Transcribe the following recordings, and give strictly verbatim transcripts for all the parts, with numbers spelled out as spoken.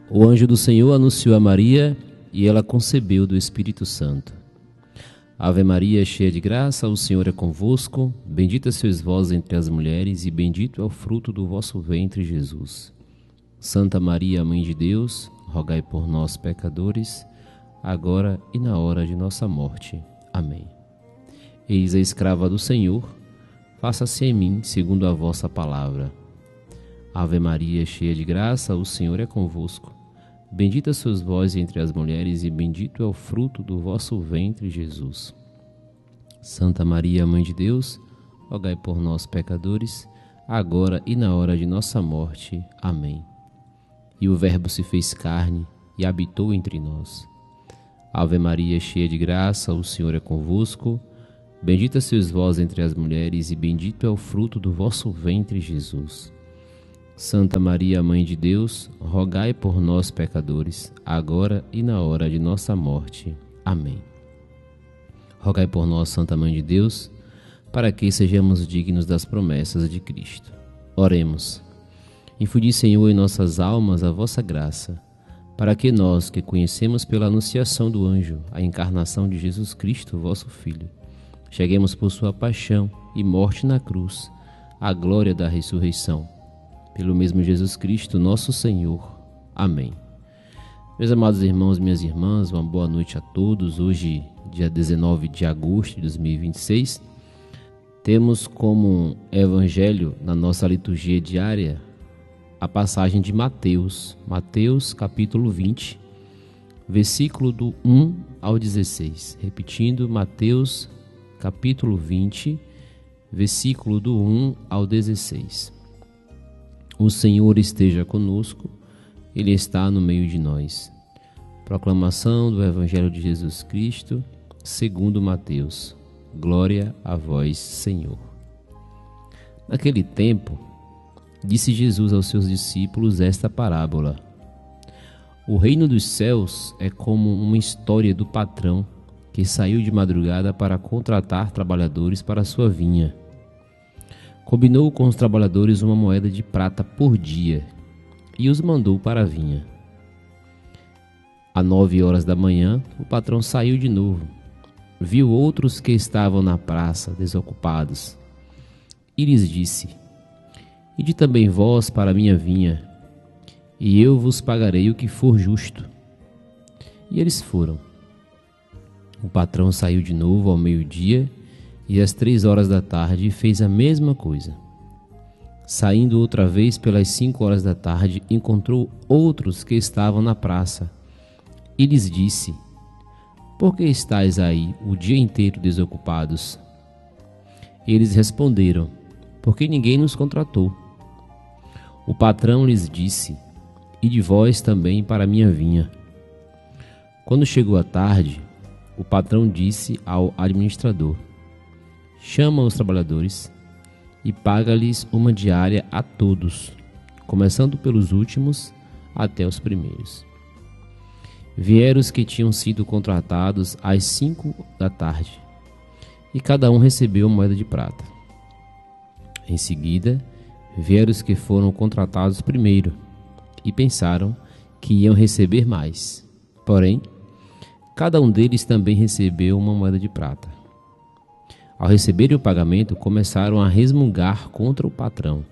O anjo do Senhor anunciou a Maria e ela concebeu do Espírito Santo. Ave Maria, cheia de graça, o Senhor é convosco. Bendita sois vós entre as mulheres e bendito é o fruto do vosso ventre, Jesus. Santa Maria, Mãe de Deus, rogai por nós, pecadores, agora e na hora de nossa morte. Amém. Eis a escrava do Senhor, faça-se em mim segundo a vossa palavra. Ave Maria, cheia de graça, o Senhor é convosco. Bendita sois vós entre as mulheres e bendito é o fruto do vosso ventre, Jesus. Santa Maria, Mãe de Deus, rogai por nós, pecadores, agora e na hora de nossa morte. Amém. E o Verbo se fez carne e habitou entre nós. Ave Maria, cheia de graça, o Senhor é convosco. Bendita sois vós entre as mulheres e bendito é o fruto do vosso ventre, Jesus. Santa Maria, Mãe de Deus, rogai por nós, pecadores, agora e na hora de nossa morte. Amém. Rogai por nós, Santa Mãe de Deus, para que sejamos dignos das promessas de Cristo. Oremos. Infundi, Senhor, em nossas almas a vossa graça, para que nós, que conhecemos pela anunciação do anjo a encarnação de Jesus Cristo, vosso Filho, cheguemos por sua paixão e morte na cruz à glória da ressurreição. Pelo mesmo Jesus Cristo, nosso Senhor. Amém. Meus amados irmãos e minhas irmãs, uma boa noite a todos. Hoje, dia dezenove de agosto de dois mil e vinte e seis, temos como evangelho na nossa liturgia diária a passagem de Mateus, Mateus capítulo vinte, versículo do um ao dezesseis. Repetindo, Mateus capítulo vinte, versículo do um ao dezesseis. O Senhor esteja conosco, Ele está no meio de nós. Proclamação do Evangelho de Jesus Cristo, segundo Mateus. Glória a vós, Senhor. Naquele tempo, disse Jesus aos seus discípulos esta parábola. O reino dos céus é como uma história do patrão que saiu de madrugada para contratar trabalhadores para a sua vinha. Combinou com os trabalhadores uma moeda de prata por dia e os mandou para a vinha. Às nove horas da manhã, o patrão saiu de novo. Viu outros que estavam na praça, desocupados, e lhes disse: Ide também vós para a minha vinha, e eu vos pagarei o que for justo. E eles foram. O patrão saiu de novo ao meio-dia, e às três horas da tarde fez a mesma coisa. Saindo outra vez pelas cinco horas da tarde, encontrou outros que estavam na praça e lhes disse: Por que estáis aí o dia inteiro desocupados? Eles responderam: Porque ninguém nos contratou. O patrão lhes disse: Ide vós também para a minha vinha. Quando chegou a tarde, o patrão disse ao administrador: Chama os trabalhadores e paga-lhes uma diária a todos, começando pelos últimos até os primeiros. Vieram os que tinham sido contratados às cinco da tarde, e cada um recebeu uma moeda de prata. Em seguida, vieram os que foram contratados primeiro, e pensaram que iam receber mais. Porém, cada um deles também recebeu uma moeda de prata. Ao receberem o pagamento, começaram a resmungar contra o patrão.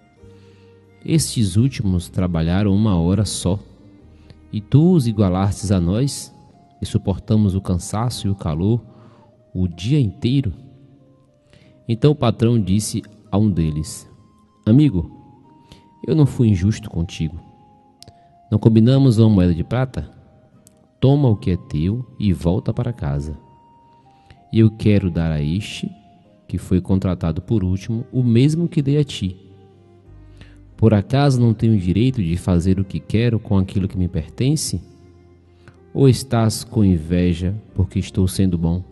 Estes últimos trabalharam uma hora só, e tu os igualastes a nós, e suportamos o cansaço e o calor o dia inteiro? Então o patrão disse a um deles: Amigo, eu não fui injusto contigo. Não combinamos uma moeda de prata? Toma o que é teu e volta para casa. E eu quero dar a este, que foi contratado por último, o mesmo que dei a ti. Por acaso não tenho direito de fazer o que quero com aquilo que me pertence? Ou estás com inveja porque estou sendo bom?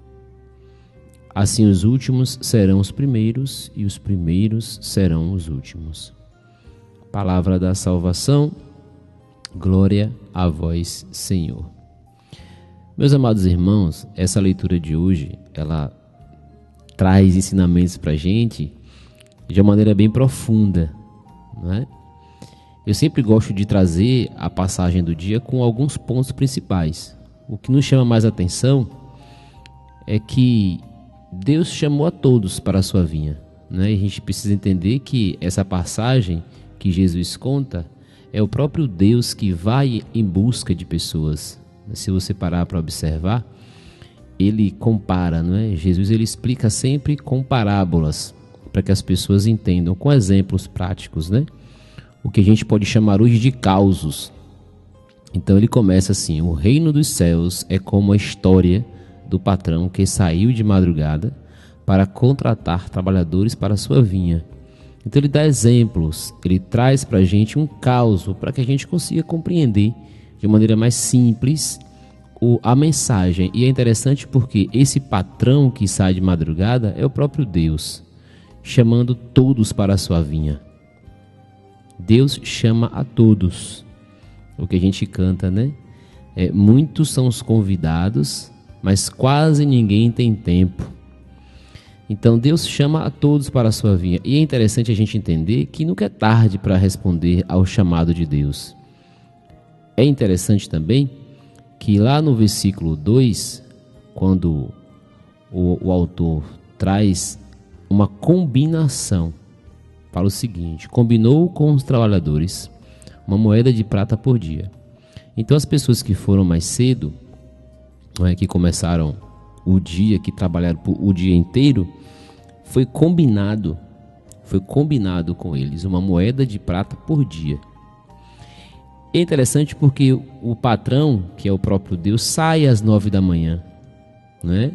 Assim os últimos serão os primeiros e os primeiros serão os últimos. Palavra da salvação, glória a vós, Senhor. Meus amados irmãos, essa leitura de hoje, ela traz ensinamentos para a gente de uma maneira bem profunda, não é? eu sempre gosto de trazer a passagem do dia com alguns pontos principais. O que nos chama mais atenção é que Deus chamou a todos para a sua vinha, né? E a gente precisa entender que essa passagem que Jesus conta é o próprio Deus que vai em busca de pessoas. Se você parar para observar, ele compara, não é? Jesus ele explica sempre com parábolas, para que as pessoas entendam, com exemplos práticos, né? O que a gente pode chamar hoje de causos. Então ele começa assim: o reino dos céus é como a história do patrão que saiu de madrugada para contratar trabalhadores para a sua vinha. Então ele dá exemplos, ele traz para a gente um causo para que a gente consiga compreender de maneira mais simples o, a mensagem. E é interessante porque esse patrão que sai de madrugada é o próprio Deus, chamando todos para a sua vinha. Deus chama a todos. O que a gente canta, né? É, muitos são os convidados, mas quase ninguém tem tempo. Então Deus chama a todos para a sua vinha. E é interessante a gente entender que nunca é tarde para responder ao chamado de Deus. É interessante também que lá no versículo dois, quando o, o autor traz uma combinação, fala o seguinte: combinou com os trabalhadores uma moeda de prata por dia. Então as pessoas que foram mais cedo, não é, que começaram o dia, que trabalharam o dia inteiro, foi combinado, foi combinado com eles uma moeda de prata por dia. É interessante porque o patrão, que é o próprio Deus, sai às nove da manhã, né?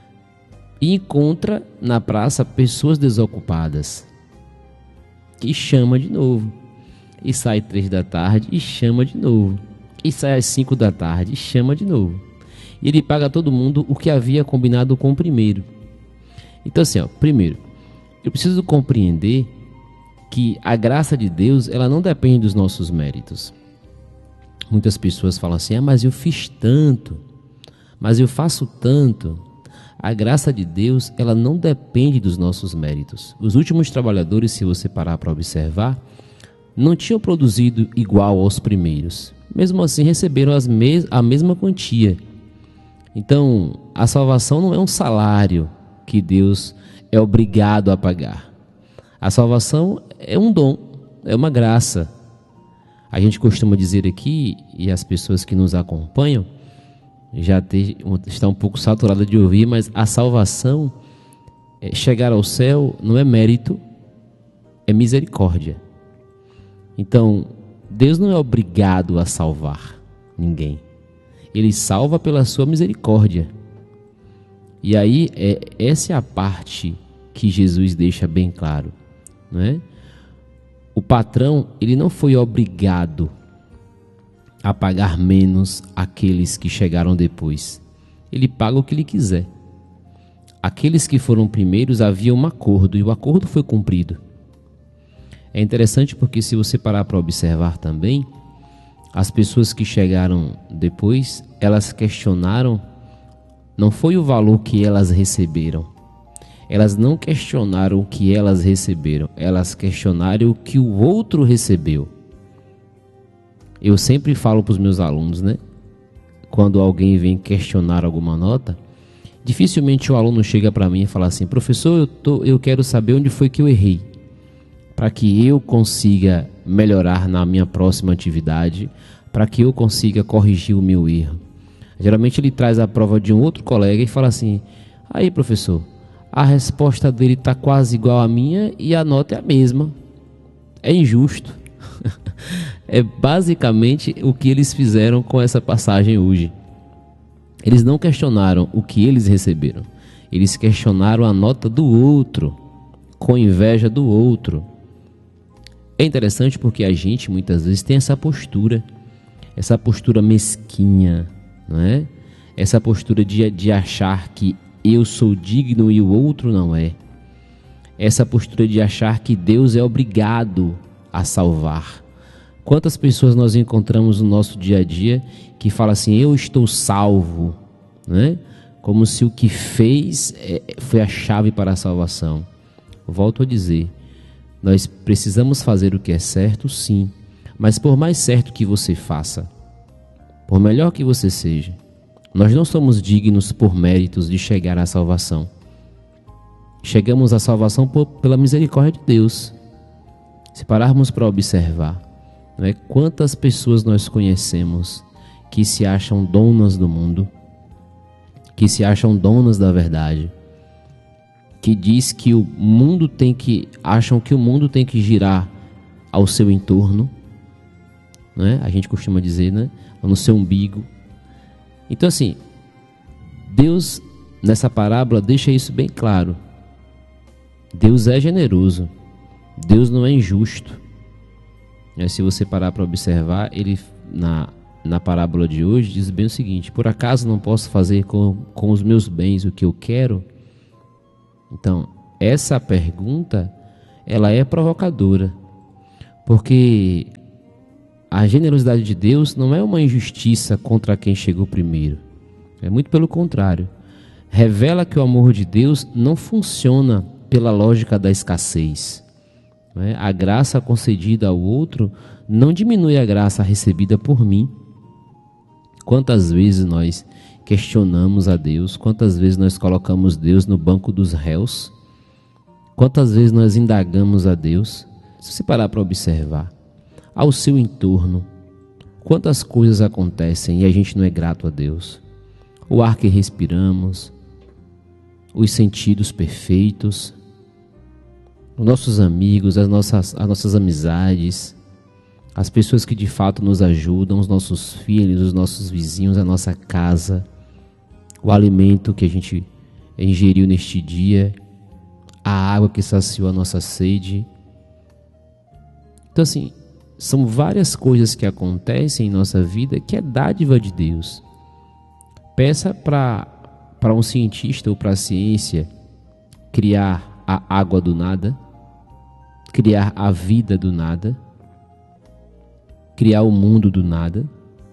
E encontra na praça pessoas desocupadas e chama de novo. E sai três da tarde e chama de novo. E sai às cinco da tarde e chama de novo. E ele paga a todo mundo o que havia combinado com o primeiro. Então assim, ó, primeiro, eu preciso compreender que a graça de Deus, ela não depende dos nossos méritos. Muitas pessoas falam assim: ah, mas eu fiz tanto, mas eu faço tanto. A graça de Deus, ela não depende dos nossos méritos. Os últimos trabalhadores, se você parar para observar, não tinham produzido igual aos primeiros. Mesmo assim, receberam as mes- a mesma quantia. Então, a salvação não é um salário que Deus é obrigado a pagar. A salvação é um dom, é uma graça. A gente costuma dizer aqui, e as pessoas que nos acompanham já te, está um pouco saturada de ouvir, mas a salvação, é, chegar ao céu não é mérito, é misericórdia. Então, Deus não é obrigado a salvar ninguém. Ele salva pela sua misericórdia. E aí, é, essa é a parte que Jesus deixa bem claro, não é? O patrão, ele não foi obrigado a pagar menos aqueles que chegaram depois. Ele paga o que ele quiser. Aqueles que foram primeiros, havia um acordo e o acordo foi cumprido. É interessante porque, se você parar para observar também, as pessoas que chegaram depois, elas questionaram, não foi o valor que elas receberam. Elas não questionaram o que elas receberam, elas questionaram o que o outro recebeu. Eu sempre falo para os meus alunos, né? Quando alguém vem questionar alguma nota, dificilmente o aluno chega para mim e fala assim: professor, eu, tô, eu quero saber onde foi que eu errei, para que eu consiga melhorar na minha próxima atividade, para que eu consiga corrigir o meu erro. Geralmente ele traz a prova de um outro colega e fala assim: aí professor, a resposta dele está quase igual à minha e a nota é a mesma. É injusto. É basicamente o que eles fizeram com essa passagem hoje. Eles não questionaram o que eles receberam. Eles questionaram a nota do outro, com inveja do outro. É interessante porque a gente muitas vezes tem essa postura, essa postura mesquinha, não é? Essa postura de, de achar que eu sou digno e o outro não é. Essa postura de achar que Deus é obrigado a salvar. Quantas pessoas nós encontramos no nosso dia a dia que falam assim: eu estou salvo, né? Como se o que fez é, foi a chave para a salvação. Volto a dizer, nós precisamos fazer o que é certo, sim, Mas por mais certo que você faça, por melhor que você seja, nós não somos dignos por méritos de chegar à salvação. Chegamos à salvação por, pela misericórdia de Deus. Se pararmos para observar, não é, quantas pessoas nós conhecemos que se acham donas do mundo, que se acham donas da verdade, que diz que o mundo tem que, acham que o mundo tem que girar ao seu entorno, não é? A gente costuma dizer, né, no seu umbigo. Então assim, Deus nessa parábola deixa isso bem claro. Deus é generoso, Deus não é injusto. É, se você parar para observar, ele na, na parábola de hoje diz bem o seguinte: por acaso não posso fazer com, com os meus bens o que eu quero? Então, essa pergunta, ela é provocadora, porque a generosidade de Deus não é uma injustiça contra quem chegou primeiro. É muito pelo contrário. Revela que o amor de Deus não funciona pela lógica da escassez. Não é? A graça concedida ao outro não diminui a graça recebida por mim. Quantas vezes nós questionamos a Deus, quantas vezes nós colocamos Deus no banco dos réus, quantas vezes nós indagamos a Deus. Se você parar para observar, ao seu entorno, quantas coisas acontecem e a gente não é grato a Deus. O ar que respiramos, os sentidos perfeitos, os nossos amigos, as nossas, as nossas amizades, as pessoas que de fato nos ajudam, os nossos filhos, os nossos vizinhos, a nossa casa, o alimento que a gente ingeriu neste dia, a água que saciou a nossa sede. Então assim, são várias coisas que acontecem em nossa vida que é dádiva de Deus. Peça para para um cientista ou para a ciência criar a água do nada, criar a vida do nada, criar o mundo do nada.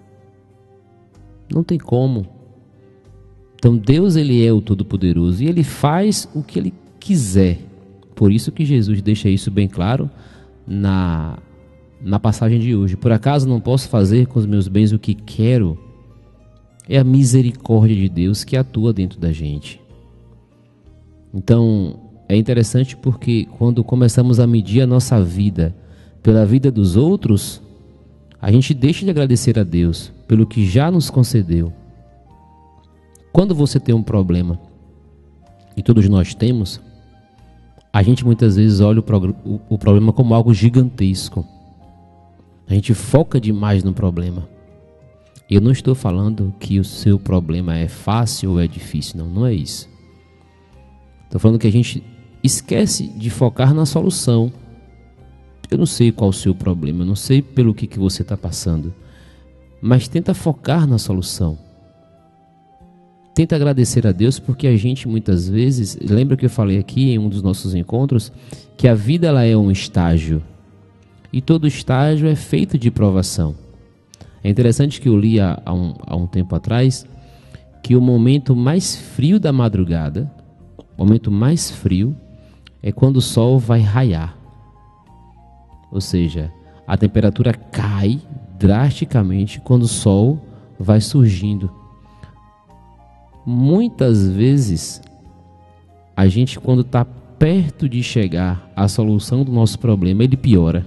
Não tem como. Então Deus, ele é o Todo-Poderoso e ele faz o que ele quiser. Por isso que Jesus deixa isso bem claro na, na passagem de hoje. Por acaso não posso fazer com os meus bens o que quero? É a misericórdia de Deus que atua dentro da gente. Então, é interessante porque quando começamos a medir a nossa vida pela vida dos outros, a gente deixa de agradecer a Deus pelo que já nos concedeu. Quando você tem um problema, e todos nós temos, a gente muitas vezes olha o, prog- o, o problema como algo gigantesco. A gente foca demais no problema. Eu não estou falando que o seu problema é fácil ou é difícil, não, não é isso. Estou falando que a gente esquece de focar na solução. Eu não sei qual o seu problema, eu não sei pelo que, que você está passando, mas tenta focar na solução. Tenta agradecer a Deus, porque a gente muitas vezes, lembra que eu falei aqui em um dos nossos encontros, que a vida ela é um estágio, e todo estágio é feito de provação. É interessante que eu li há, há, um, há um tempo atrás que o momento mais frio da madrugada, o momento mais frio é quando o sol vai raiar. Ou seja, a temperatura cai drasticamente quando o sol vai surgindo. Muitas vezes, a gente quando está perto de chegar à solução do nosso problema, ele piora.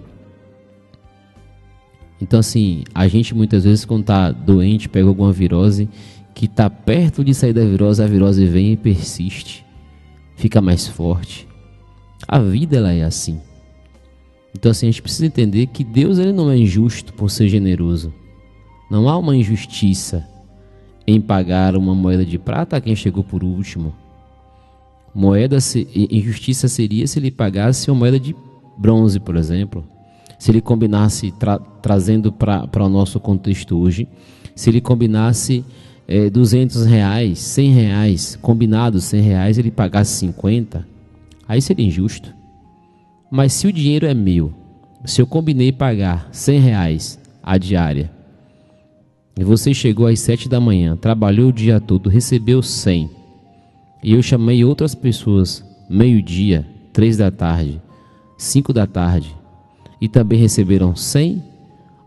Então assim, a gente muitas vezes quando está doente, pega alguma virose, que está perto de sair da virose, a virose vem e persiste, fica mais forte. A vida ela é assim. Então assim, a gente precisa entender que Deus ele não é injusto por ser generoso. Não há uma injustiça em pagar uma moeda de prata a quem chegou por último. Moeda, injustiça seria se ele pagasse uma moeda de bronze, por exemplo. Se ele combinasse, tra, trazendo para o nosso contexto hoje, se ele combinasse é, duzentos reais, cem reais, combinados cem reais, ele pagasse cinquenta, aí seria injusto. Mas se o dinheiro é meu, se eu combinei pagar cem reais a diária, e você chegou às sete da manhã, trabalhou o dia todo, recebeu cem, e eu chamei outras pessoas, meio-dia, três da tarde, cinco da tarde, e também receberam cem,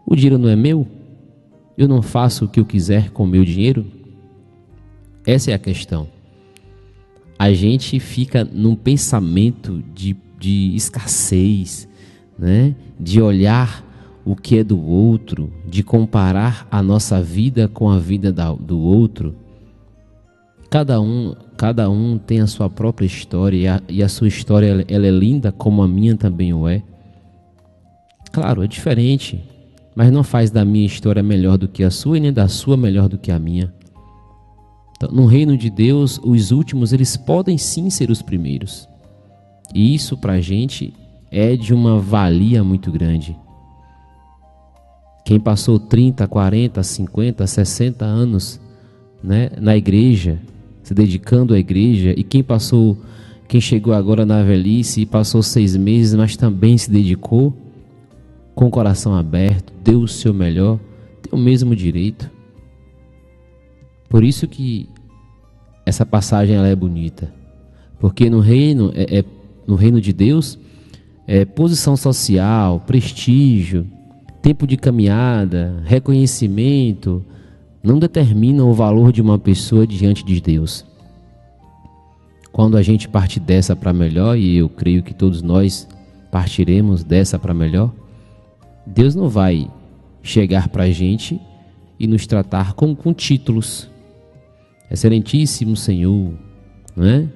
O dinheiro não é meu? Eu não faço o que eu quiser com o meu dinheiro? Essa é a questão. A gente fica num pensamento de, de escassez, né? De olhar o que é do outro, de comparar a nossa vida com a vida da, do outro. Cada um, cada um tem a sua própria história e a, e a sua história ela é linda como a minha também o é. Claro, é diferente, mas não faz da minha história melhor do que a sua e nem da sua melhor do que a minha. Então, no reino de Deus, os últimos eles podem sim ser os primeiros. E isso para a gente é de uma valia muito grande. Quem passou trinta, quarenta, cinquenta, sessenta anos, né, na igreja, se dedicando à igreja, e quem passou, quem chegou agora na velhice e passou seis meses, mas também se dedicou com o coração aberto, deu o seu melhor, tem o mesmo direito. Por isso que essa passagem ela é bonita, porque no reino, é, é, no reino de Deus, é, posição social, prestígio, tempo de caminhada, reconhecimento, não determinam o valor de uma pessoa diante de Deus. Quando a gente parte dessa para melhor, e eu creio que todos nós partiremos dessa para melhor, Deus não vai chegar para a gente e nos tratar com, com títulos. Excelentíssimo Senhor, né?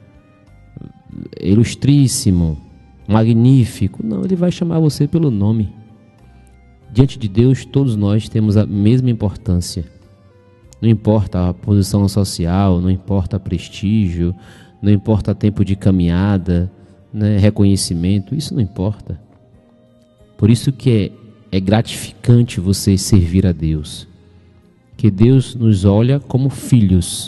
Ilustríssimo, magnífico. Não, Ele vai chamar você pelo nome. Diante de Deus, todos nós temos a mesma importância. Não importa a posição social, não importa prestígio, não importa tempo de caminhada, né? Reconhecimento, isso não importa. Por isso que é, é gratificante você servir a Deus. Que Deus nos olha como filhos.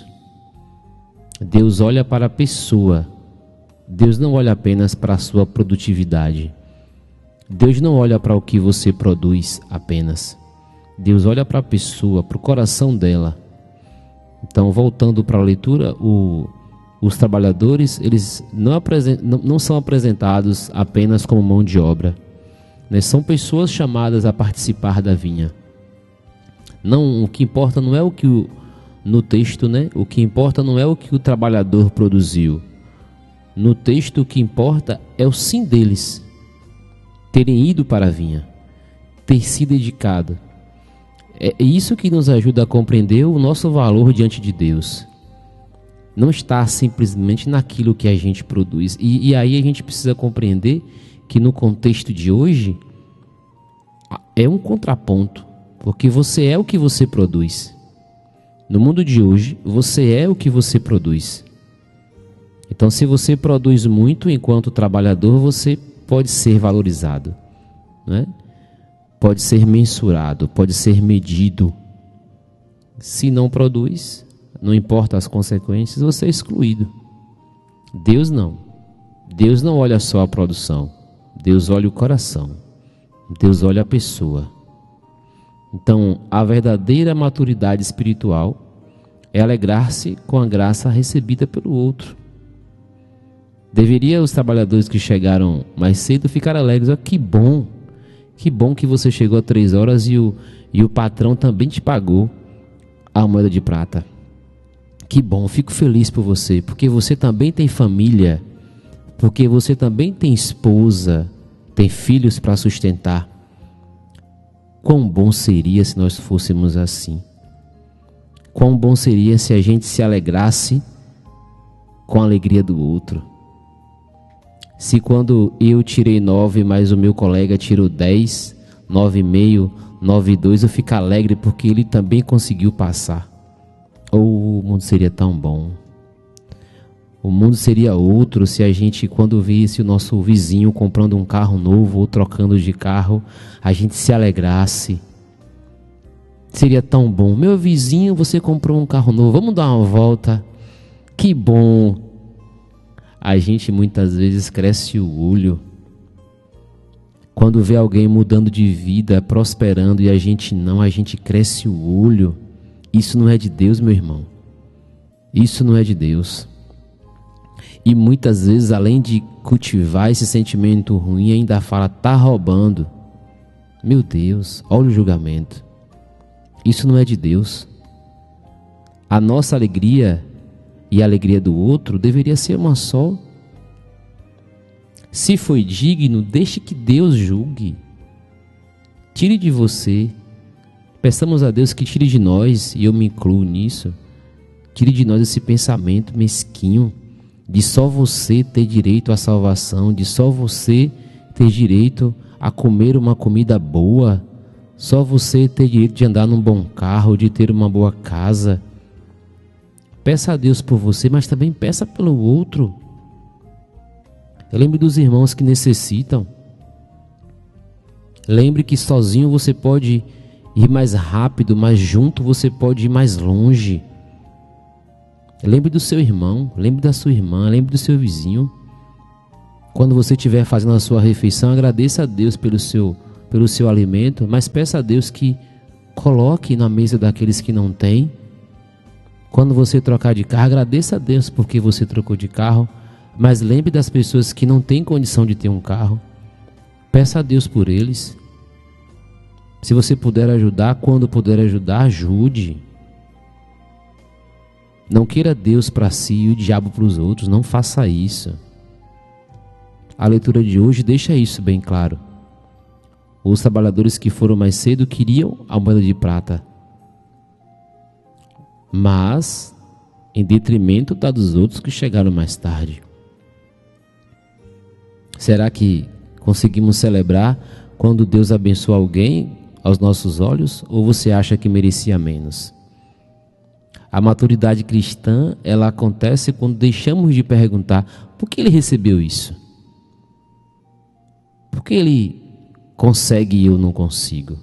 Deus olha para a pessoa. Deus não olha apenas para a sua produtividade. Deus não olha para o que você produz apenas. Deus olha para a pessoa, para o coração dela. Então, voltando para a leitura, o, os trabalhadores eles não, apresent, não, não são apresentados apenas como mão de obra. Né? São pessoas chamadas a participar da vinha. Não, o que importa não é o que o, no texto, né? O que importa não é o que o trabalhador produziu. No texto o que importa é o sim deles terem ido para a vinha, ter se dedicado. É isso que nos ajuda a compreender o nosso valor diante de Deus. Não está simplesmente naquilo que a gente produz. E, e aí a gente precisa compreender que no contexto de hoje é um contraponto. Porque você é o que você produz. No mundo de hoje, você é o que você produz. Então, se você produz muito enquanto trabalhador, você pode ser valorizado, né? Pode ser mensurado, pode ser medido. Se não produz, não importa as consequências, você é excluído. Deus não. Deus não olha só a produção. Deus olha o coração. Deus olha a pessoa. Então, a verdadeira maturidade espiritual é alegrar-se com a graça recebida pelo outro. Deveria os trabalhadores que chegaram mais cedo ficar alegres. Oh, que bom, que bom que você chegou a três horas e o, e o patrão também te pagou a moeda de prata. Que bom, fico feliz por você, porque você também tem família, porque você também tem esposa, tem filhos para sustentar. Quão bom seria se nós fôssemos assim. Quão bom seria se a gente se alegrasse com a alegria do outro. Se quando eu tirei nove, mas o meu colega tirou dez, nove e meio, nove e dois, eu fico alegre porque ele também conseguiu passar. Oh, o mundo seria tão bom. O mundo seria outro se a gente, quando visse o nosso vizinho comprando um carro novo ou trocando de carro, a gente se alegrasse. Seria tão bom. Meu vizinho, você comprou um carro novo, vamos dar uma volta. Que bom. A gente muitas vezes cresce o olho quando vê alguém mudando de vida, prosperando, e a gente não, a gente cresce o olho. Isso não é de Deus, meu irmão. Isso não é de Deus. E muitas vezes, além de cultivar esse sentimento ruim, ainda fala, tá roubando. Meu Deus, olha o julgamento. Isso não é de Deus. A nossa alegria e a alegria do outro deveria ser uma só. Se foi digno, deixe que Deus julgue. Tire de você. Peçamos a Deus que tire de nós, e eu me incluo nisso, tire de nós esse pensamento mesquinho de só você ter direito à salvação, de só você ter direito a comer uma comida boa, só você ter direito de andar num bom carro, de ter uma boa casa. Peça a Deus por você, mas também peça pelo outro. Lembre dos irmãos que necessitam. Lembre que sozinho você pode ir mais rápido, mas junto você pode ir mais longe. Lembre do seu irmão, lembre da sua irmã, lembre do seu vizinho. Quando você estiver fazendo a sua refeição, agradeça a Deus pelo seu, pelo seu alimento, mas peça a Deus que coloque na mesa daqueles que não têm. Quando você trocar de carro, agradeça a Deus porque você trocou de carro, mas lembre das pessoas que não têm condição de ter um carro. Peça a Deus por eles. Se você puder ajudar, quando puder ajudar, ajude. Não queira Deus para si e o diabo para os outros, não faça isso. A leitura de hoje deixa isso bem claro. Os trabalhadores que foram mais cedo queriam a moeda de prata, mas em detrimento da dos outros que chegaram mais tarde. Será que conseguimos celebrar quando Deus abençoa alguém aos nossos olhos, ou você acha que merecia menos? A maturidade cristã, ela acontece quando deixamos de perguntar por que ele recebeu isso? Por que ele consegue e eu não consigo?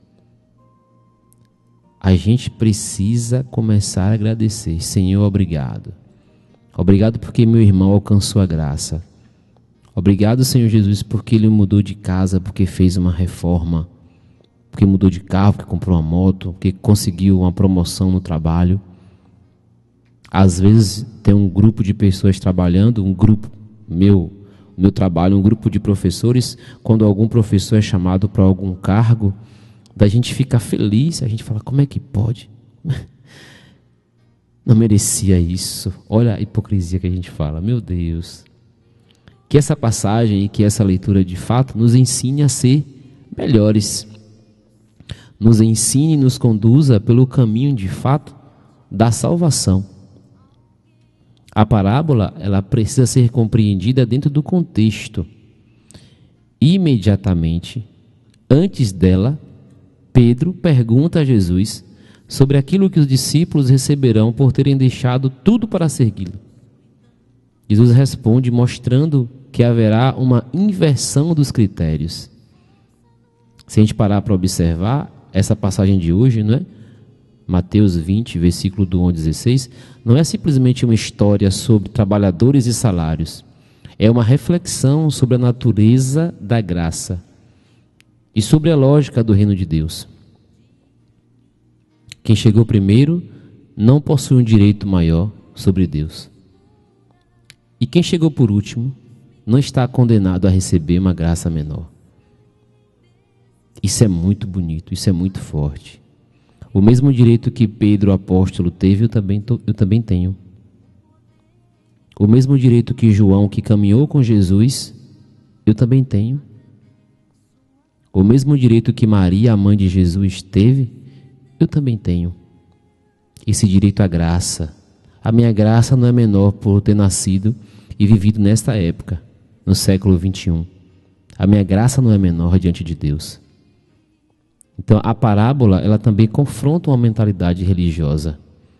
A gente precisa começar a agradecer. Senhor, obrigado. Obrigado porque meu irmão alcançou a graça. Obrigado, Senhor Jesus, porque ele mudou de casa, porque fez uma reforma, porque mudou de carro, porque comprou uma moto, porque conseguiu uma promoção no trabalho. Às vezes tem um grupo de pessoas trabalhando, um grupo, meu, meu trabalho, um grupo de professores, quando algum professor é chamado para algum cargo, da gente fica feliz, a gente fala, como é que pode? Não merecia isso. Olha a hipocrisia que a gente fala, meu Deus. Que essa passagem e que essa leitura de fato nos ensine a ser melhores. Nos ensine e nos conduza pelo caminho de fato da salvação. A parábola, ela precisa ser compreendida dentro do contexto. Imediatamente, antes dela, Pedro pergunta a Jesus sobre aquilo que os discípulos receberão por terem deixado tudo para segui-lo. Jesus responde mostrando que haverá uma inversão dos critérios. Se a gente parar para observar essa passagem de hoje, não é? Mateus vinte, versículo do um ao dezesseis, não é simplesmente uma história sobre trabalhadores e salários. É uma reflexão sobre a natureza da graça e sobre a lógica do reino de Deus. Quem chegou primeiro não possui um direito maior sobre Deus. E quem chegou por último não está condenado a receber uma graça menor. Isso é muito bonito, isso é muito forte. O mesmo direito que Pedro, apóstolo, teve, eu também, eu também tenho. O mesmo direito que João, que caminhou com Jesus, eu também tenho. O mesmo direito que Maria, a mãe de Jesus, teve, eu também tenho. Esse direito à graça. A minha graça não é menor por ter nascido e vivido nesta época, no século vinte e um. A minha graça não é menor diante de Deus. Então, a parábola, ela também confronta uma mentalidade religiosa.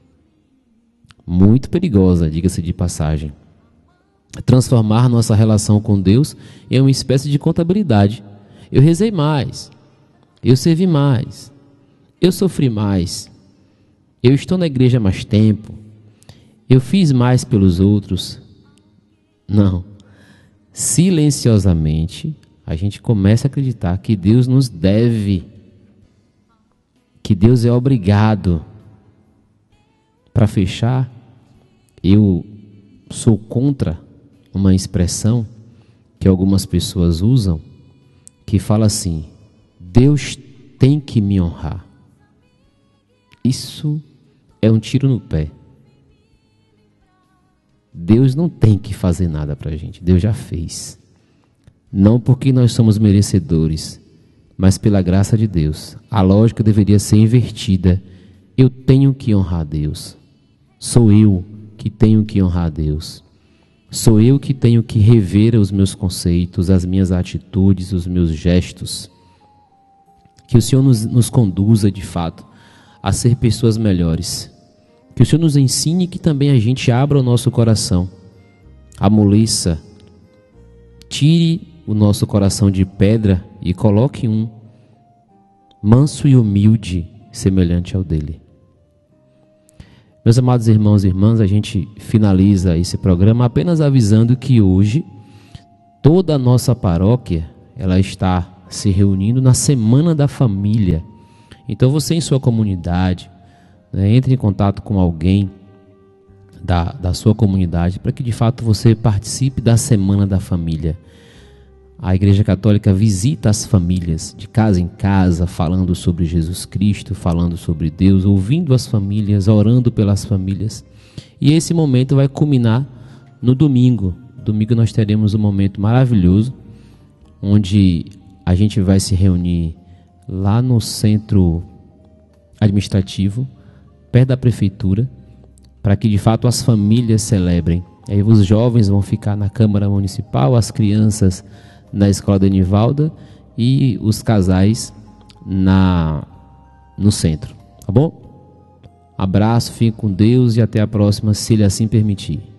Muito perigosa, diga-se de passagem. Transformar nossa relação com Deus em uma espécie de contabilidade. Eu rezei mais, eu servi mais, eu sofri mais, eu estou na igreja há mais tempo, eu fiz mais pelos outros. Não. Silenciosamente, a gente começa a acreditar que Deus nos deve, que Deus é obrigado. Para fechar, eu sou contra uma expressão que algumas pessoas usam, que fala assim: Deus tem que me honrar. Isso é um tiro no pé. Deus não tem que fazer nada para a gente, Deus já fez. Não porque nós somos merecedores, mas pela graça de Deus. A lógica deveria ser invertida. Eu tenho que honrar a Deus. Sou eu que tenho que honrar a Deus. Sou eu que tenho que rever os meus conceitos, as minhas atitudes, os meus gestos. Que o Senhor nos, nos conduza de fato a ser pessoas melhores. Que o Senhor nos ensine, que também a gente abra o nosso coração, amoleça, tire o nosso coração de pedra e coloque um manso e humilde, semelhante ao dele. Meus amados irmãos e irmãs, a gente finaliza esse programa apenas avisando que hoje toda a nossa paróquia ela está se reunindo na Semana da Família. Então você em sua comunidade, né, entre em contato com alguém da, da sua comunidade para que de fato você participe da Semana da Família. A Igreja Católica visita as famílias de casa em casa, falando sobre Jesus Cristo, falando sobre Deus, ouvindo as famílias, orando pelas famílias. E esse momento vai culminar no domingo. Domingo nós teremos um momento maravilhoso, onde a gente vai se reunir lá no centro administrativo, perto da prefeitura, para que de fato as famílias celebrem. Aí os jovens vão ficar na Câmara Municipal, as crianças na Escola da Enivalda e os casais na, no centro, tá bom? Abraço, fique com Deus e até a próxima, se Ele assim permitir.